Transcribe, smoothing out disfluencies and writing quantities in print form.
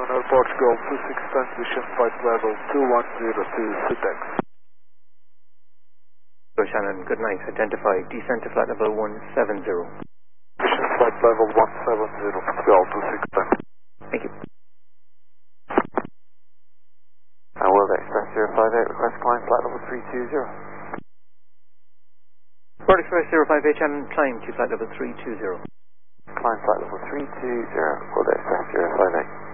Airport Golf 26 transition flight level 2102 SITEX. Shannon, good night. Identify. Descent to flight level 170. Transition flight level 170 for Golf 26. Thank you. World Express 058, request climb flight level 320. World Express 058, Shannon, climb to flight level 320. Climb flight level 320, World Express 058.